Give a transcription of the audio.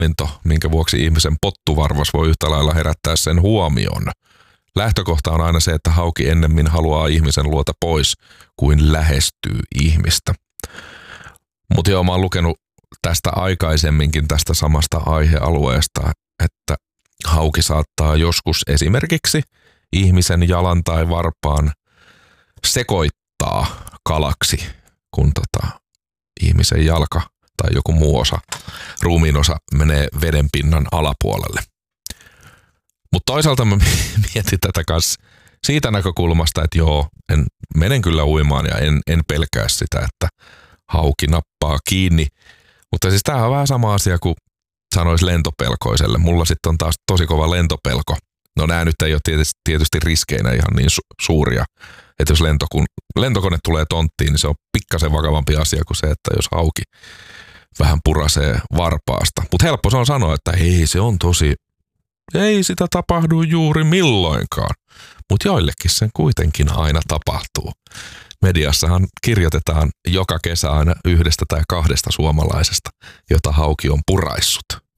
havainto, minkä vuoksi ihmisen pottuvarvas voi yhtä lailla herättää sen huomion. Lähtökohta on aina se, että hauki ennemmin haluaa ihmisen luota pois kuin lähestyy ihmistä. Mutta joo, mä oon lukenut tästä aikaisemminkin tästä samasta aihealueesta, että hauki saattaa joskus esimerkiksi ihmisen jalan tai varpaan sekoittaa kalaksi, kun ihmisen jalka tai joku muu osa, ruumiin osa menee vedenpinnan alapuolelle. Mutta toisaalta mä mietin tätä kanssa siitä näkökulmasta, että joo, menen kyllä uimaan ja en pelkää sitä, että hauki nappaa kiinni. Mutta siis tämähän on vähän sama asia kuin sanoisi lentopelkoiselle. Mulla sitten on taas tosi kova lentopelko. No nämä nyt ei ole tietysti riskeinä ihan niin suuria. Että jos lentokone tulee tonttiin, niin se on pikkasen vakavampi asia kuin se, että jos hauki vähän purasee varpaasta. Mutta helppo se on sanoa, että ei se on ei sitä tapahdu juuri milloinkaan. Mutta joillekin sen kuitenkin aina tapahtuu. Mediassahan kirjoitetaan joka kesä aina 1 tai 2 suomalaisesta, jota hauki on puraissut.